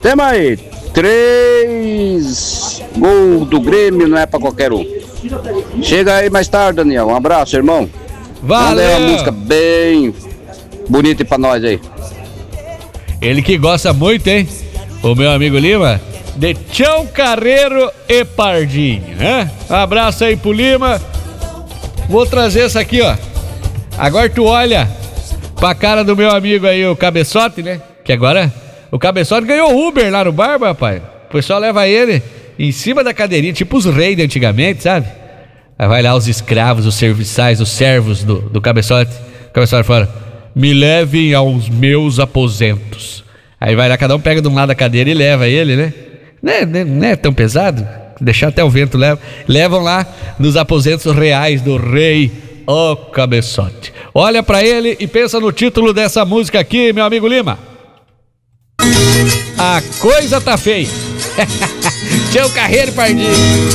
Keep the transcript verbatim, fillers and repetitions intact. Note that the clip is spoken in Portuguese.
Temos aí, três gols do Grêmio, não é pra qualquer um. Chega aí mais tarde, Daniel. Um abraço, irmão. Valeu. Manda uma música bem bonita pra nós aí. Ele que gosta muito, hein? O meu amigo Lima, de Tião Carreiro e Pardinho, né? Um abraço aí pro Lima. Vou trazer essa aqui, ó. Agora tu olha pra cara do meu amigo aí, o Cabeçote, né? Que agora o Cabeçote ganhou Uber lá no Barba, rapaz. O pessoal leva ele em cima da cadeirinha, tipo os reis de antigamente, sabe? Aí vai lá os escravos, os serviçais, os servos do, do Cabeçote. O Cabeçote fala: me levem aos meus aposentos. Aí vai lá, cada um pega de um lado da cadeira e leva ele, né? Não é, não é tão pesado, deixar até o vento leva. Levam lá nos aposentos reais do rei, o Cabeçote. Olha pra ele e pensa no título dessa música aqui, meu amigo Lima. A coisa tá feia. Tião Carreiro e Pardinho.